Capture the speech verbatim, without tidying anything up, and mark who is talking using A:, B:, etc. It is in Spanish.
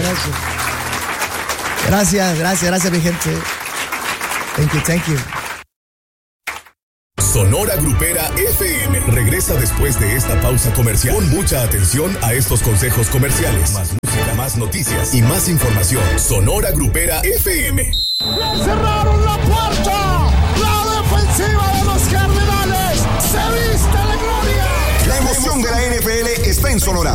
A: gracias. Gracias, gracias, gracias, mi gente. Thank you, thank you.
B: Sonora Grupera F M regresa después de esta pausa comercial. Pon mucha atención a estos consejos comerciales. Más música, más noticias y más información. Sonora Grupera F M.
C: ¡Le cerraron la puerta! ¡La defensiva de los Cardenales! ¡Se viste la gloria!
D: La emoción de la N F L está en Sonora.